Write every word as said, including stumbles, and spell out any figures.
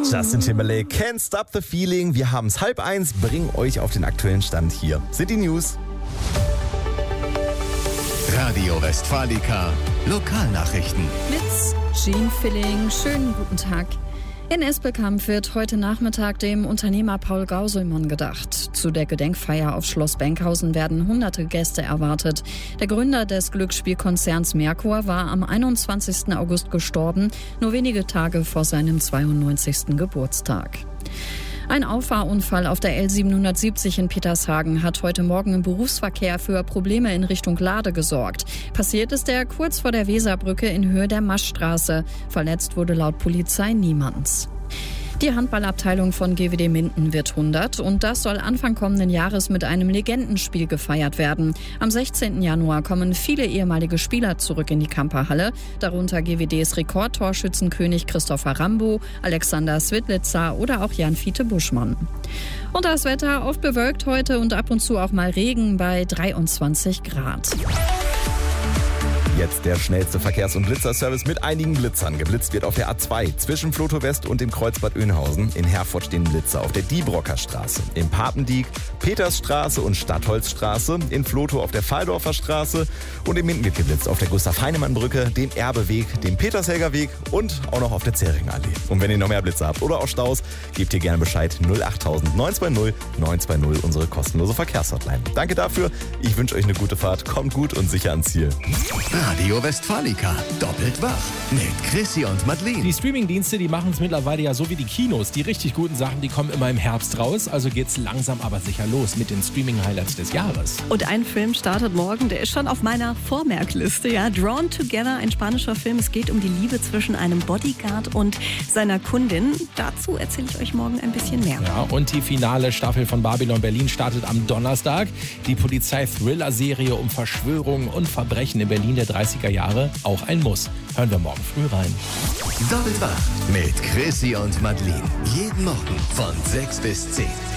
Justin Timberlake, Can't Stop the Feeling. Wir haben es halb eins, bringen euch auf den aktuellen Stand. Hier sind die News. Radio Westfalica, Lokalnachrichten. Mit Jean Filling, schönen guten Tag. In Espelkamp wird heute Nachmittag dem Unternehmer Paul Gauselmann gedacht. Zu der Gedenkfeier auf Schloss Benkhausen werden hunderte Gäste erwartet. Der Gründer des Glücksspielkonzerns Merkur war am einundzwanzigsten August gestorben, nur wenige Tage vor seinem zweiundneunzigsten Geburtstag. Ein Auffahrunfall auf der L siebenhundertsiebzig in Petershagen hat heute Morgen im Berufsverkehr für Probleme in Richtung Lade gesorgt. Passiert ist er kurz vor der Weserbrücke in Höhe der Maschstraße. Verletzt wurde laut Polizei niemand. Die Handballabteilung von G W D Minden wird hundert und das soll Anfang kommenden Jahres mit einem Legendenspiel gefeiert werden. Am sechzehnten Januar kommen viele ehemalige Spieler zurück in die Kamperhalle, darunter G W Ds Rekordtorschützenkönig Christopher Rambo, Alexander Svitlica oder auch Jan-Fiete Buschmann. Und das Wetter oft bewölkt heute und ab und zu auch mal Regen bei dreiundzwanzig Grad. Jetzt der schnellste Verkehrs- und Blitzerservice mit einigen Blitzern. Geblitzt wird auf der A zwei zwischen Flotow West und dem Kreuzbad Oeynhausen. In Herford stehen Blitzer auf der Diebrocker Straße, in Papendiek, Petersstraße und Stadtholzstraße, in Flotow auf der Fahldorfer Straße und in Minden wird geblitzt auf der Gustav-Heinemann-Brücke, dem Erbeweg, dem Petershelger Weg und auch noch auf der Zeringallee. Und wenn ihr noch mehr Blitzer habt oder auch Staus, gebt ihr gerne Bescheid null acht neun zwei null neun zwei null, unsere kostenlose Verkehrshotline. Danke dafür, ich wünsche euch eine gute Fahrt, kommt gut und sicher ans Ziel. Radio Westfalica, doppelt wach mit Chrissy und Madeleine. Die Streamingdienste, die machen es mittlerweile ja so wie die Kinos. Die richtig guten Sachen, die kommen immer im Herbst raus. Also geht's langsam aber sicher los mit den Streaming-Highlights des Jahres. Und ein Film startet morgen, der ist schon auf meiner Vormerkliste. Ja, Drawn Together, ein spanischer Film. Es geht um die Liebe zwischen einem Bodyguard und seiner Kundin. Dazu erzähle ich euch morgen ein bisschen mehr. Ja, und die finale Staffel von Babylon Berlin startet am Donnerstag. Die Polizei-Thriller-Serie um Verschwörungen und Verbrechen in Berlin der dreißiger Jahre, auch ein Muss. Hören wir morgen früh rein. Doppelt wach mit Chrissy und Madeleine. Jeden Morgen von sechs bis zehn.